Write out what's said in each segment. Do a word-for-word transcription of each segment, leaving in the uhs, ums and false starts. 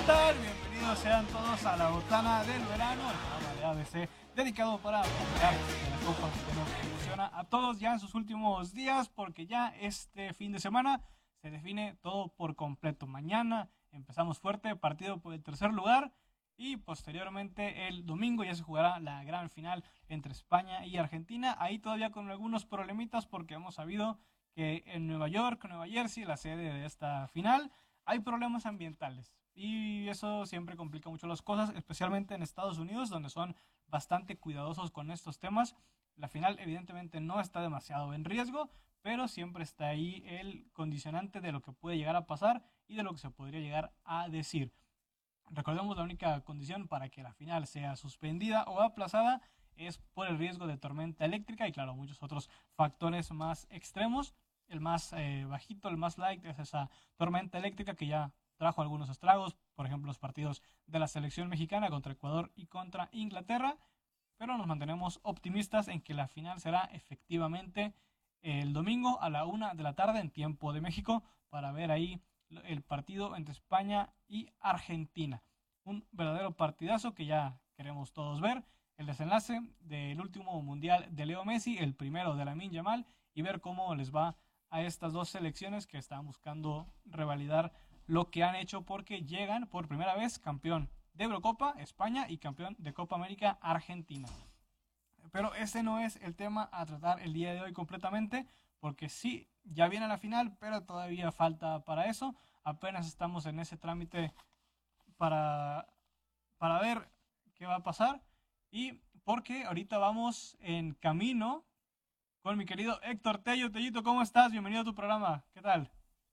tal? Bienvenidos sean todos a la Botana del Verano, el programa de A B C dedicado para hablar de la Copa que nos emociona a todos ya en sus últimos días, porque ya este fin de semana se define todo por completo. Mañana empezamos fuerte, partido por el tercer lugar, y posteriormente el domingo ya se jugará la gran final entre España y Argentina. Ahí todavía con algunos problemitas porque hemos sabido que en Nueva York, Nueva Jersey, la sede de esta final, hay problemas ambientales. Y eso siempre complica mucho las cosas, especialmente en Estados Unidos, donde son bastante cuidadosos con estos temas. La final evidentemente no está demasiado en riesgo, pero siempre está ahí el condicionante de lo que puede llegar a pasar y de lo que se podría llegar a decir. Recordemos, la única condición para que la final sea suspendida o aplazada es por el riesgo de tormenta eléctrica y claro, muchos otros factores más extremos. El más eh, bajito, el más light es esa tormenta eléctrica que ya trajo algunos estragos, por ejemplo los partidos de la selección mexicana contra Ecuador y contra Inglaterra, pero nos mantenemos optimistas en que la final será efectivamente el domingo a la una de la tarde en tiempo de México para ver ahí el partido entre España y Argentina. Un verdadero partidazo que ya queremos todos ver. El desenlace del último mundial de Leo Messi, el primero de Lamine Yamal, y ver cómo les va a estas dos selecciones que están buscando revalidar lo que han hecho, porque llegan por primera vez campeón de Eurocopa España y campeón de Copa América Argentina. Pero ese no es el tema a tratar el día de hoy completamente, porque sí, ya viene la final, pero todavía falta para eso. Apenas estamos en ese trámite para, para ver qué va a pasar. Y porque ahorita vamos en camino con mi querido Héctor Tello. Tellito, ¿cómo estás? Bienvenido a tu programa. ¿Qué tal?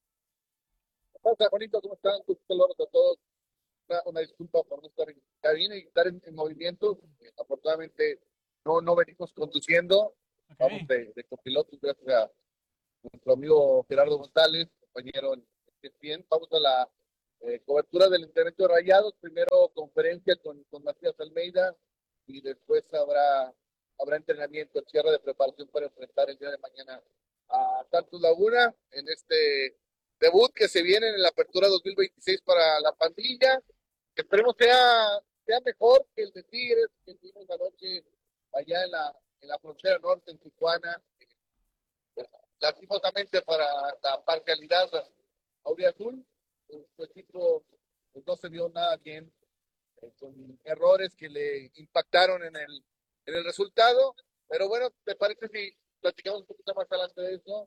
¿Cómo estás, Juanito? ¿Cómo están? Un saludo a todos. Una, una disculpa por no estar en cabina y estar en, en movimiento. Eh, afortunadamente no, no venimos conduciendo, vamos Ok. de, de copilotos, gracias a nuestro amigo Gerardo González, compañero en E S P N. Vamos a la eh, cobertura del entrenamiento de Rayados. Primero conferencia con, con Matías Almeida y después habrá, habrá entrenamiento, cierre de preparación para enfrentar el día de mañana a Santos Laguna en este debut que se viene en la apertura dos mil veintiséis para la pandilla, que esperemos sea, sea mejor que el de Tigres que tuvimos anoche allá en la, en la frontera norte, en Tijuana. Lastimosamente para la parcialidad auriazul, pues, su equipo pues, no se vio nada bien, eh, con errores que le impactaron en el, en el resultado. Pero bueno, ¿te parece si platicamos un poquito más adelante de eso?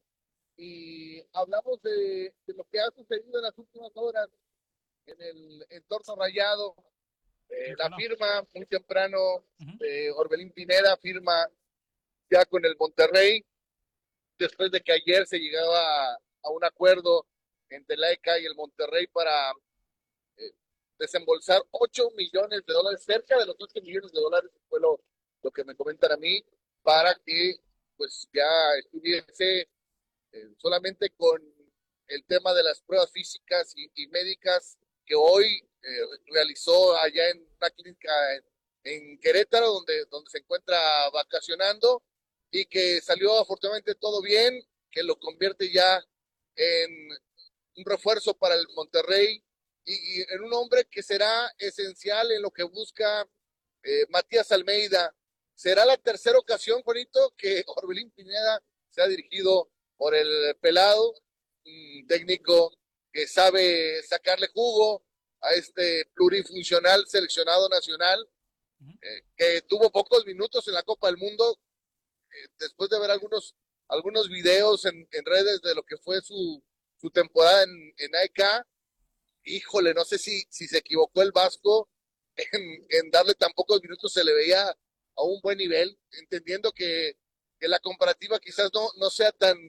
Y hablamos de, de lo que ha sucedido en las últimas horas en el entorno rayado. Eh, Sí, la claro. firma muy temprano Uh-huh. de Orbelín Pineda, firma ya con el Monterrey, después de que ayer se llegaba a, a un acuerdo entre la E C A y el Monterrey para eh, desembolsar ocho millones de dólares, cerca de los ocho millones de dólares, fue lo, lo que me comentan a mí, para que pues ya estuviese eh, solamente con el tema de las pruebas físicas y, y médicas que hoy eh, realizó allá en una clínica en, en Querétaro, donde, donde se encuentra vacacionando, y que salió afortunadamente todo bien, que lo convierte ya en un refuerzo para el Monterrey y, y en un hombre que será esencial en lo que busca eh, Matías Almeida. Será la tercera ocasión, Juanito, que Orbelín Pineda se ha dirigido por el pelado, un técnico que sabe sacarle jugo a este plurifuncional seleccionado nacional, Uh-huh. eh, que tuvo pocos minutos en la Copa del Mundo, eh, después de ver algunos, algunos videos en, en redes de lo que fue su, su temporada en, en A E K. Híjole, no sé si, si se equivocó el Vasco en, en darle tan pocos minutos, se le veía a un buen nivel, entendiendo que, que la comparativa quizás no, no sea tan,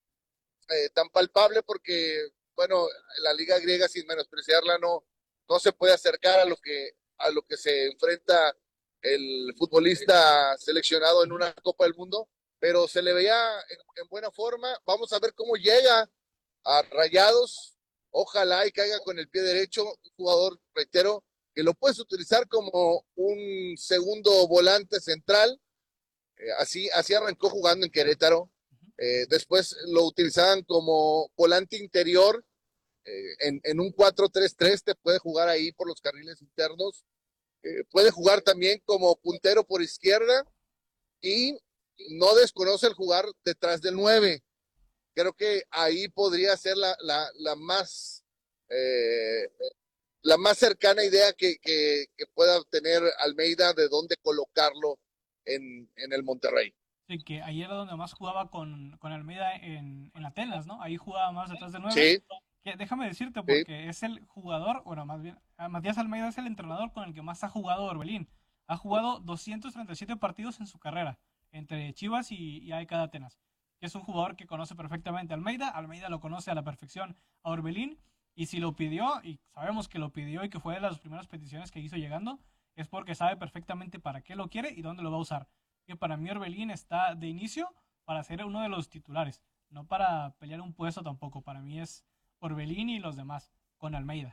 eh, tan palpable porque, bueno, la liga griega, sin menospreciarla, no, no se puede acercar a lo que, a lo que se enfrenta el futbolista seleccionado en Uh-huh. una Copa del Mundo, pero se le veía en, en buena forma. Vamos a ver cómo llega a Rayados. Ojalá y caiga con el pie derecho, un jugador, reitero, que lo puedes utilizar como un segundo volante central. Eh, así, así arrancó jugando en Querétaro. Uh-huh. Eh, después lo utilizaban como volante interior, eh, en, en un cuatro tres tres te puede jugar ahí por los carriles internos, eh, puede jugar también como puntero por izquierda y no desconoce el jugar detrás del nueve. Creo que ahí podría ser la, la, la más eh, la más cercana idea que, que, que pueda tener Almeida de dónde colocarlo en, en el Monterrey. Sí, que ahí era donde más jugaba con, con Almeida en, en Atenas, ¿no? Ahí jugaba más detrás del nueve. Sí, Que déjame decirte, sí, porque es el jugador, bueno, más bien, a Matías Almeida es el entrenador con el que más ha jugado Orbelín. Ha jugado doscientos treinta y siete partidos en su carrera, entre Chivas y, y A E K de Atenas. Es un jugador que conoce perfectamente a Almeida, Almeida lo conoce a la perfección a Orbelín, y si lo pidió, y sabemos que lo pidió y que fue de las primeras peticiones que hizo llegando, es porque sabe perfectamente para qué lo quiere y dónde lo va a usar. Que para mí Orbelín está de inicio para ser uno de los titulares, no para pelear un puesto tampoco. Para mí es Orbelín y los demás, con Almeida.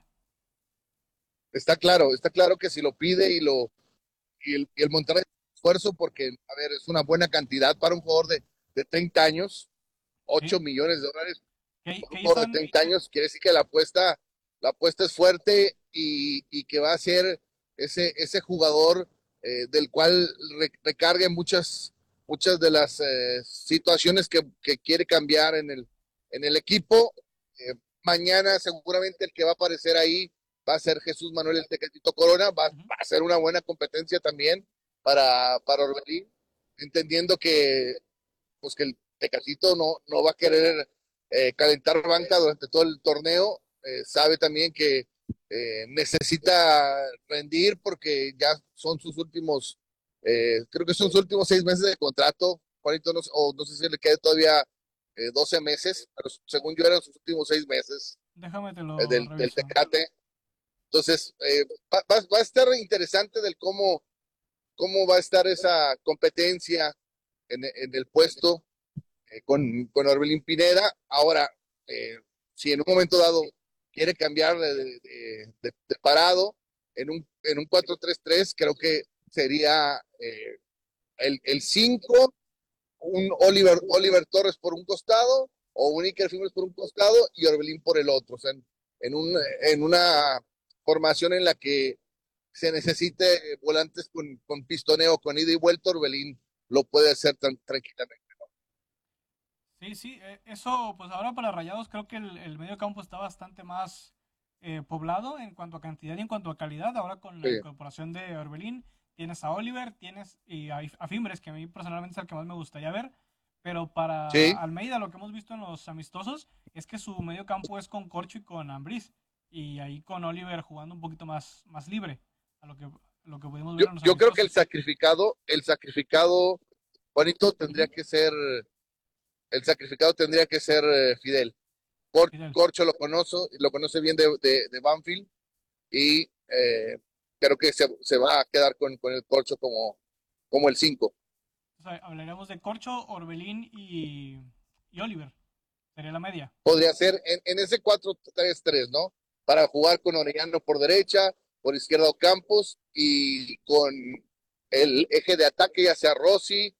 está claro, está claro que si lo pide y lo y el, y el Monterrey esfuerzo porque, a ver, es una buena cantidad para un jugador de, de treinta años, ¿Sí? ocho millones de dólares ¿Qué, por un qué jugador de están? treinta años, quiere decir que la apuesta, la apuesta es fuerte y, y que va a ser ese, ese jugador eh, del cual re, recargue muchas, muchas de las eh, situaciones que, que, quiere cambiar en el, en el equipo. Eh, mañana seguramente el que va a aparecer ahí va a ser Jesús Manuel el Tecatito Corona, va, Uh -huh. va a ser una buena competencia también para, para Orbelín, entendiendo que, pues que el Tecatito no, no va a querer eh, calentar banca durante todo el torneo, eh, sabe también que eh, necesita rendir porque ya son sus últimos, eh, creo que son sus últimos seis meses de contrato, Juanito, no, o no sé si le queda todavía eh, doce meses, pero según yo eran sus últimos seis meses Déjame te eh, lo del, del reviso. Tecate. Entonces, eh, va, va, va, a estar interesante del cómo, cómo va a estar esa competencia en, en el puesto eh, con, con Orbelín Pineda. Ahora, eh, si en un momento dado quiere cambiar de, de, de, de parado en un, en un cuatro tres tres, creo que sería eh, el, el cinco, un Oliver, Oliver Torres por un costado o un Iker Fimbres por un costado y Orbelín por el otro. O sea, en, en, un, en una formación en la que se necesite volantes con, con pistoneo, con ida y vuelta, Orbelín lo puede hacer tan tranquilamente. Sí, sí, eh, eso, pues ahora para Rayados creo que el, el medio campo está bastante más eh, poblado en cuanto a cantidad y en cuanto a calidad. Ahora con la Sí. incorporación de Orbelín, tienes a Oliver, tienes y a, a Fimbres, que a mí personalmente es el que más me gustaría ver. Pero para Sí, Almeida, lo que hemos visto en los amistosos es que su medio campo es con Corcho y con Ambriz. Y ahí con Oliver jugando un poquito más, más libre, a lo que, lo que pudimos ver yo, en los yo creo que el amistosos. sacrificado, el sacrificado, Juanito, Uh -huh. tendría que ser, el sacrificado tendría que ser eh, Fidel. Cor, Fidel. Corcho lo conoce, lo conoce bien de, de, de Banfield y eh, creo que se, se, va a quedar con, con el Corcho como, como el cinco. O sea, hablaremos de Corcho, Orbelín y, y Oliver. Sería la media. Podría ser en, en ese cuatro tres tres, ¿no? Para jugar con Orellano por derecha, por izquierda Campos y con el eje de ataque, ya sea Rossi,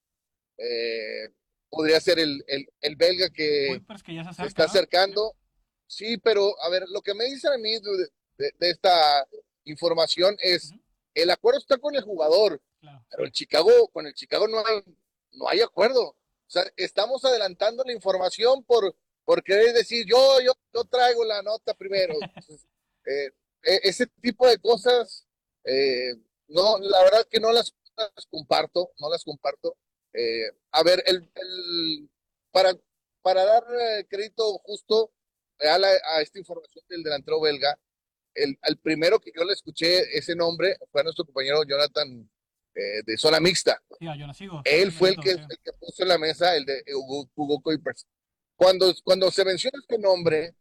eh, podría ser el, el, el belga que Kuipers que ya se se acerca, está ¿no? acercando. Sí, pero a ver, lo que me dicen a mí de, de, de esta información Uh es, -huh. el acuerdo está con el jugador, Claro. pero el Chicago, con el Chicago no hay, no hay acuerdo. O sea, estamos adelantando la información por, por querer decir, yo, yo, yo traigo la nota primero. Entonces, eh, eh, ese tipo de cosas, eh, no, la verdad que no las, las comparto, no las comparto. Eh, a ver, el, el, para, para dar eh, crédito justo real a, a, esta información del delantero belga, el, el primero que yo le escuché ese nombre fue a nuestro compañero Jonathan eh, de zona mixta. Sí, yo no sigo. Él fue el Igualito, que, sí. el que puso en la mesa el de Hugo, Hugo Kuipers. Cuando, cuando se menciona este nombre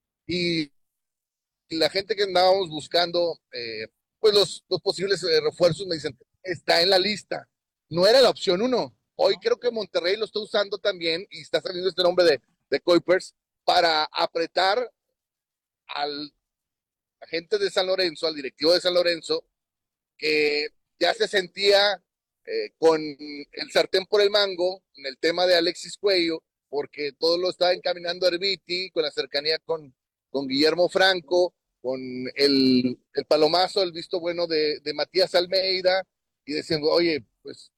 y la gente que andábamos buscando, eh, pues los, los posibles eh, refuerzos me dicen, está en la lista. No era la opción uno. Hoy ¿No? creo que Monterrey lo está usando también y está saliendo este nombre de, de Kuipers para apretar al agente de San Lorenzo, al directivo de San Lorenzo, que ya se sentía eh, con el sartén por el mango en el tema de Alexis Cuello, porque todo lo estaba encaminando a Herbiti con la cercanía con, con Guillermo Franco, con el, el palomazo, el visto bueno de, de Matías Almeida, y decían, oye, pues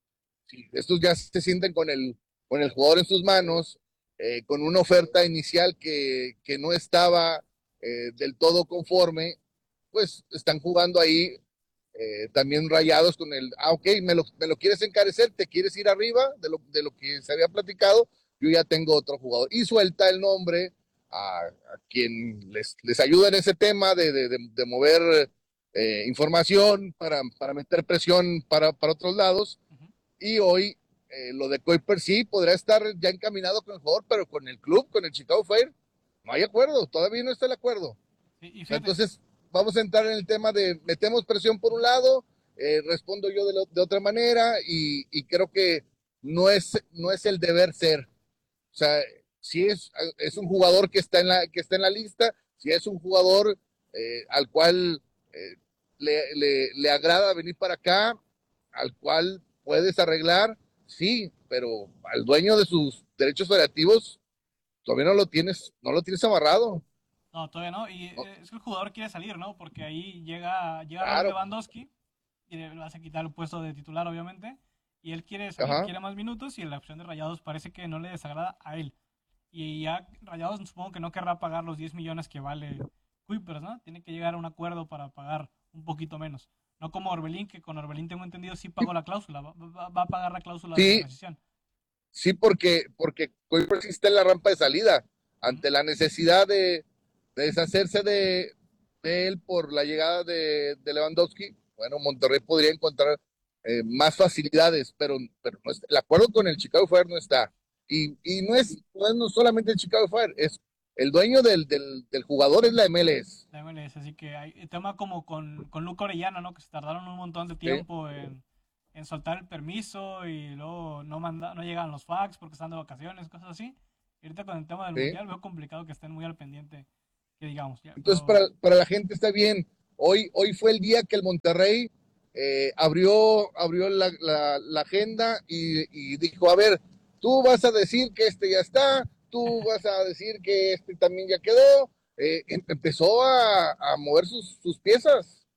si estos ya se sienten con el, con el jugador en sus manos, eh, con una oferta inicial que, que no estaba eh, del todo conforme, pues están jugando ahí eh, también rayados con el, ah, ok, me lo, me lo quieres encarecer, te quieres ir arriba de lo, de lo que se había platicado, yo ya tengo otro jugador. Y suelta el nombre a, a quien les, les ayuda en ese tema de, de, de, de mover eh, información para, para meter presión para, para otros lados. Ujú. Y hoy eh, lo de Kuiper sí podrá estar ya encaminado con el jugador, pero con el club, con el Chicago Fire, no hay acuerdo, todavía no está el acuerdo. Y, y O sea, fíjate, entonces vamos a entrar en el tema de metemos presión por un lado, eh, respondo yo de, lo, de otra manera y, y, creo que no es, no es el deber ser. O sea, si es, es un jugador que está en la, que está en la lista, si es un jugador eh, al cual eh, le, le, le agrada venir para acá, al cual puedes arreglar, sí, pero al dueño de sus derechos federativos todavía no lo tienes, no lo tienes amarrado. no, todavía no. Y No, eh, es que el jugador quiere salir, ¿no? Porque ahí llega, llega Robert claro, Lewandowski y le vas a quitar el puesto de titular, obviamente. Y él quiere salir, ajá. quiere más minutos y la opción de Rayados parece que no le desagrada a él. Y ya Rayados supongo que no querrá pagar los diez millones que vale Kuipers, ¿no? Tiene que llegar a un acuerdo para pagar un poquito menos. No como Orbelín, que con Orbelín tengo entendido sí pagó la cláusula, va, va- va a pagar la cláusula de Sí, rescisión. sí, porque, porque Kuiper sí está en la rampa de salida Ujú. ante la necesidad de, de deshacerse de, de, él por la llegada de, de Lewandowski. Bueno, Monterrey podría encontrar eh, más facilidades, pero, pero no es, el acuerdo con el Chicago Fire no está. Y, y no, es, no es no solamente el Chicago Fire, es el dueño del, del, del jugador es la M L S. La M L S, así que hay el tema como con, con Luca Orellana, ¿no? Que se tardaron un montón de ¿Sí? tiempo en, en soltar el permiso y luego no manda, no llegan los fax porque están de vacaciones, cosas así. Y ahorita con el tema del ¿Sí? mundial veo complicado que estén muy al pendiente, que digamos, ya, Entonces, pero para, para la gente está bien. Hoy, hoy fue el día que el Monterrey eh, abrió, abrió la, la, la agenda y, y, dijo, a ver, tú vas a decir que este ya está, tú vas a decir que este también ya quedó. Eh, em, empezó a, a mover sus, sus, piezas,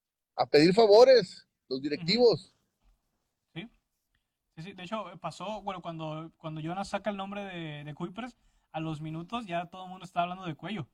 a pedir favores, los uh-huh, directivos. sí, sí, sí. De hecho, pasó, bueno, cuando, cuando Jonas saca el nombre de, de Kuipers, a los minutos ya todo el mundo está hablando de Cuello,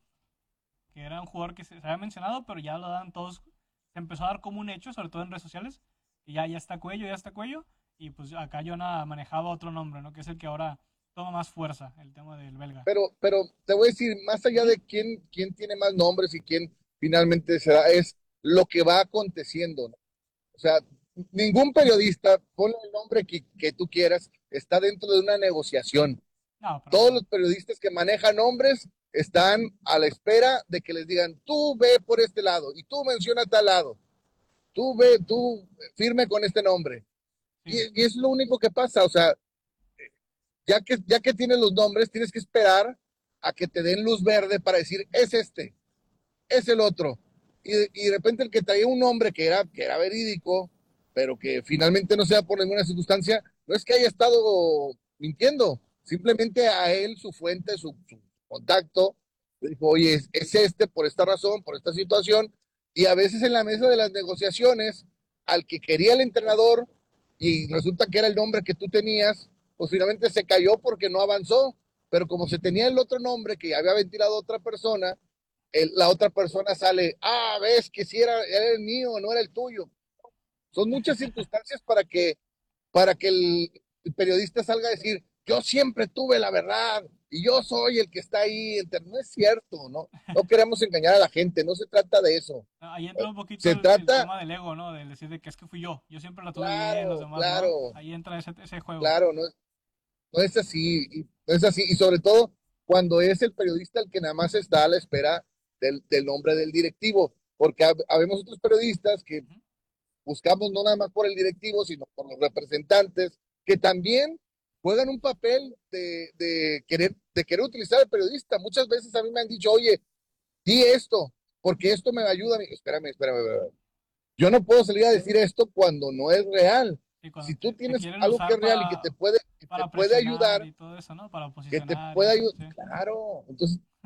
que era un jugador que se, se había mencionado, pero ya lo dan todos, se empezó a dar como un hecho, sobre todo en redes sociales, y ya, ya está Cuello, ya está Cuello, y pues acá Jonah manejaba otro nombre, ¿no? Que es el que ahora toma más fuerza, el tema del belga. Pero, pero te voy a decir, más allá Ujú. de quién, quién tiene más nombres y quién finalmente será, es lo que va aconteciendo, ¿no? O sea, ningún periodista, ponle el nombre que, que tú quieras, está dentro de una negociación. No, para Todos nada. los periodistas que manejan nombres están a la espera de que les digan, tú ve por este lado y tú menciona tal lado, tú ve, tú firme con este nombre. Y, Sí. y es lo único que pasa, o sea, ya que, ya que tienes los nombres, tienes que esperar a que te den luz verde para decir, es este, es el otro. Y, y de repente el que traía un nombre que era, que era verídico, pero que finalmente no sea por ninguna circunstancia, no es que haya estado mintiendo, simplemente a él, su fuente, su, su contacto, le dijo, oye, es, es este por esta razón, por esta situación, y a veces en la mesa de las negociaciones, al que quería el entrenador, y resulta que era el nombre que tú tenías, pues finalmente se cayó porque no avanzó, pero como se tenía el otro nombre que había ventilado otra persona, el, la otra persona sale, ah, ves que si era, era el mío, no era el tuyo. Son muchas circunstancias para que, para que el, el periodista salga a decir, yo siempre tuve la verdad y yo soy el que está ahí. No es cierto, no, no queremos engañar a la gente, no se trata de eso. Ahí entra un poquito Se el, el trata, tema del ego, ¿no? Del decir de que es que fui yo. Yo siempre lo tuve bien, los claro, demás no. claro, Ahí entra ese, ese juego. claro, no, no es así, y, no es así, y sobre todo cuando es el periodista el que nada más está a la espera del, del nombre del directivo, porque hab- habemos otros periodistas que Ujú. buscamos no nada más por el directivo, sino por los representantes, que también juegan un papel de, de querer, de querer utilizar al periodista. Muchas veces a mí me han dicho, oye, di esto, porque esto me ayuda a mí. Espérame, espérame, espérame. Yo no puedo salir a decir esto cuando no es real. Y Si cuando tú te, te tienes quieren algo que usar es real y que para, te puede, que te para puede presionar ayudar, y todo eso, ¿no? Para que te posicionar y pueda eso, ayudar, sí. claro. Entonces,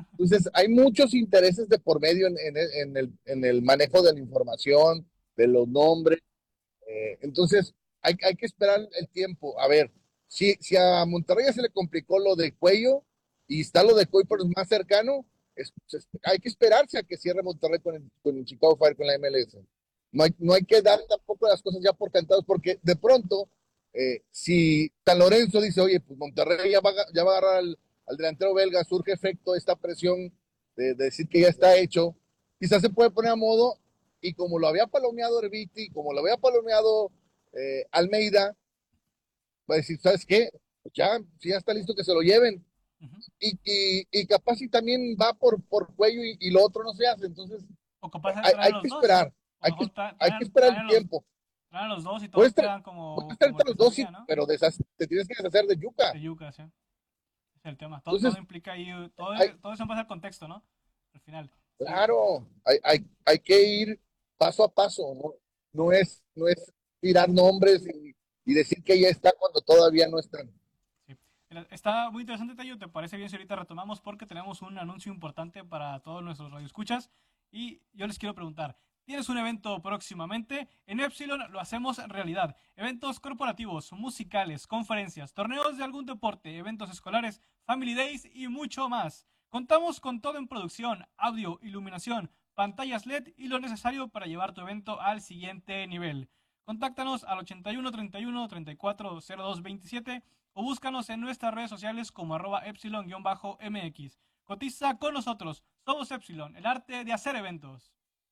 Entonces, hay muchos intereses de por medio en, en el, en el, en el manejo de la información, de los nombres. Eh, entonces, hay, hay que esperar el tiempo. A ver, si, si a Monterrey ya se le complicó lo de Cuello y está lo de Kuiper más cercano, es- es- hay que esperarse a que cierre Monterrey con el, con el Chicago Fire, con la M L S. No hay, no hay que dar tampoco las cosas ya por cantados, porque de pronto, eh, si San Lorenzo dice, oye, pues Monterrey ya va, a- ya va a agarrar al, al delantero belga, surge efecto esta presión de, de decir que ya está hecho, quizás se puede poner a modo y como lo había palomeado Herbiti, como lo había palomeado eh, Almeida, va a decir, ¿sabes qué? Pues ya, si ya está listo que se lo lleven. Ujú. Y, y, y capaz si también va por, por cuello y, y, lo otro no se hace. Entonces, O capaz hay, traen hay los que dos. esperar, O hay que, mejor tra- hay que traen, esperar el traen, los, tiempo. traen los dos y Puedes, todos tra quedan puedes como, estar como el entre que los dos, sí, sabía, ¿no? pero te tienes que deshacer de Yuca. De yuca, sí. Es el tema. Todo, todo Entonces, implica ahí, todo, hay, todo eso en base al contexto, ¿no? Al final. Sí. claro, hay, hay, hay que ir paso a paso, ¿no? No es, no es tirar nombres y, y decir que ya está cuando todavía no están. Sí. Mira, está muy interesante, Tayo. ¿Te parece bien si ahorita retomamos? Porque tenemos un anuncio importante para todos nuestros radioescuchas. Y yo les quiero preguntar, ¿tienes un evento próximamente? En Epsilon lo hacemos realidad. Eventos corporativos, musicales, conferencias, torneos de algún deporte, eventos escolares, family days y mucho más. Contamos con todo en producción, audio, iluminación, pantallas L E D y lo necesario para llevar tu evento al siguiente nivel. Contáctanos al ochenta y uno treinta y uno treinta y cuatro cero dos veintisiete o búscanos en nuestras redes sociales como arroba epsilon-mx. Cotiza con nosotros. Somos Epsilon, el arte de hacer eventos.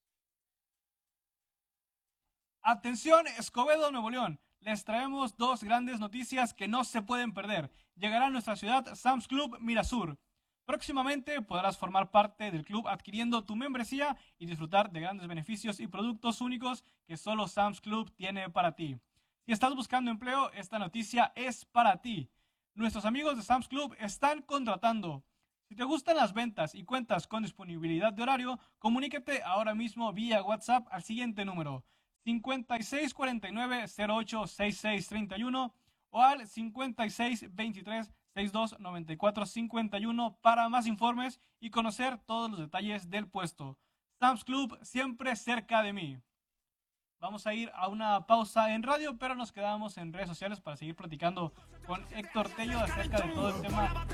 Atención, Escobedo, Nuevo León. Les traemos dos grandes noticias que no se pueden perder. Llegará a nuestra ciudad Sam's Club Mirasur. Próximamente podrás formar parte del club adquiriendo tu membresía y disfrutar de grandes beneficios y productos únicos que solo Sam's Club tiene para ti. Si estás buscando empleo, esta noticia es para ti. Nuestros amigos de Sam's Club están contratando. Si te gustan las ventas y cuentas con disponibilidad de horario, comuníquete ahora mismo vía WhatsApp al siguiente número: cincuenta y seis cuarenta y nueve cero ocho sesenta y seis treinta y uno o al cincuenta y seis veintitrés sesenta y dos noventa y cuatro cincuenta y uno para más informes y conocer todos los detalles del puesto. Sam's Club, siempre cerca de mí. Vamos a ir a una pausa en radio, pero nos quedamos en redes sociales para seguir platicando con Héctor Tello acerca de todo el tema